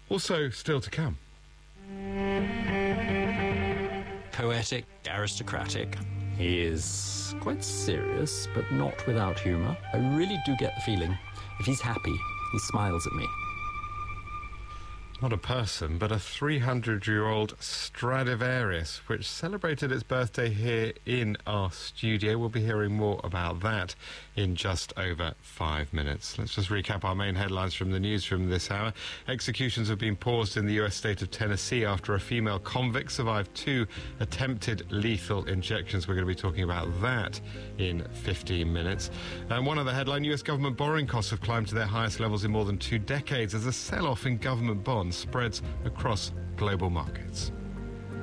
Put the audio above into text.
Also, still to come. Poetic, aristocratic. He is quite serious, but not without humour. I really do get the feeling, if he's happy, he smiles at me. Not a person, but a 300-year-old Stradivarius, which celebrated its birthday here in our studio. We'll be hearing more about that in just over 5 minutes. Let's just recap our main headlines from the newsroom this hour. Executions have been paused in the US state of Tennessee after a female convict survived 2 attempted lethal injections. We're going to be talking about that in 15 minutes. And one other headline, US government borrowing costs have climbed to their highest levels in more than 2 decades as a sell-off in government bonds spreads across global markets.